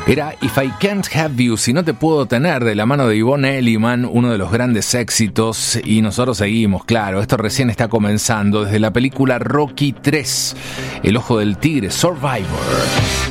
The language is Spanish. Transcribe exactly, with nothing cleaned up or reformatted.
Era If I Can't Have You, Si No Te Puedo Tener, de la mano de Yvonne Elliman, uno de los grandes éxitos, y nosotros seguimos, claro, esto recién está comenzando, desde la película Rocky tres, El Ojo del Tigre, Survivor.